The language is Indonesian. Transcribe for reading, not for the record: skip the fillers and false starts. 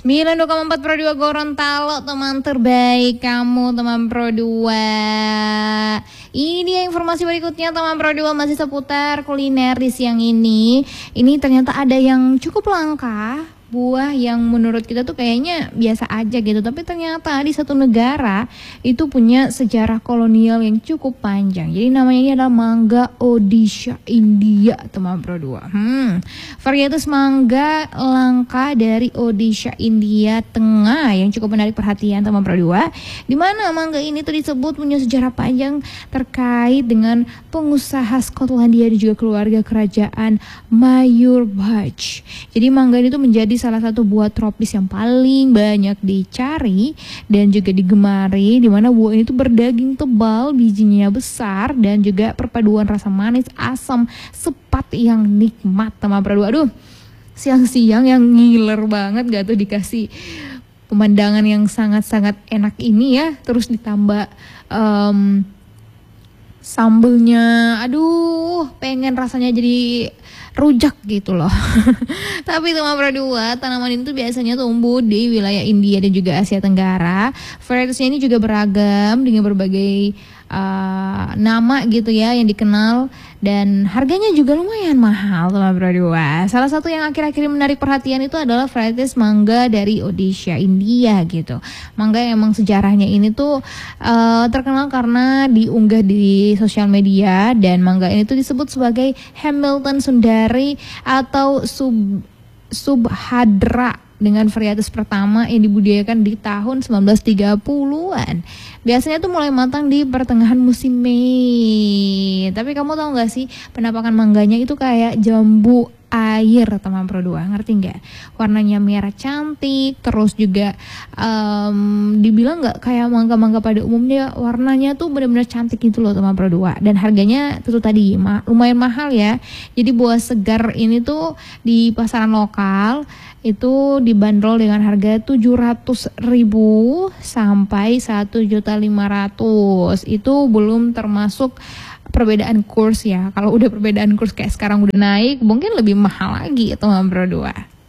92,4 Pro 2 Gorontalo, teman terbaik kamu, teman Pro 2. Ini dia informasi berikutnya, teman Pro 2, masih seputar kuliner di siang ini. Ini ternyata ada yang cukup langka, buah yang menurut kita tuh kayaknya biasa aja gitu, tapi ternyata di satu negara itu punya sejarah kolonial yang cukup panjang. Jadi namanya ini adalah mangga Odisha India, teman Pro 2. Varietas mangga langka dari Odisha India Tengah yang cukup menarik perhatian, teman Pro 2. Di mana mangga ini tuh disebut punya sejarah panjang terkait dengan pengusaha Skotlandia dan juga keluarga kerajaan Mayurbach. Jadi mangga ini tuh menjadi salah satu buah tropis yang paling banyak dicari dan juga digemari, di mana buah ini tuh berdaging tebal, bijinya besar, dan juga perpaduan rasa manis, asam, sepat yang nikmat, teman Pro 2. Aduh, siang-siang yang ngiler banget gak tuh dikasih pemandangan yang sangat-sangat enak ini ya, terus ditambah sambelnya, aduh pengen rasanya jadi rujak gitu loh. Tapi teman Pro 2, tanaman ini tuh biasanya tumbuh di wilayah India dan juga Asia Tenggara. Varietasnya ini juga beragam dengan berbagai nama gitu ya yang dikenal, dan harganya juga lumayan mahal, teman Pro 2. Salah satu yang akhir-akhir ini menarik perhatian itu adalah varietas mangga dari Odisha India gitu. Mangga yang emang sejarahnya ini tuh terkenal karena diunggah di sosial media, dan mangga ini tuh disebut sebagai Hamilton Sundari atau Subhadra, dengan varietas pertama yang dibudidayakan di tahun 1930-an. Biasanya tuh mulai matang di pertengahan musim Mei. Tapi kamu tahu gak sih, penampakan mangganya itu kayak jambu air, teman Pro 2, ngerti nggak? Warnanya merah cantik, terus juga dibilang nggak kayak mangga-mangga pada umumnya, warnanya tuh benar-benar cantik gitu loh, teman Pro 2. Dan harganya itu tadi lumayan mahal ya. Jadi buah segar ini tuh di pasaran lokal itu dibanderol dengan harga 700.000 sampai 1.500.000. Itu belum termasuk perbedaan kurs ya. Kalau udah perbedaan kurs kayak sekarang udah naik, mungkin lebih mahal lagi, teman Pro 2.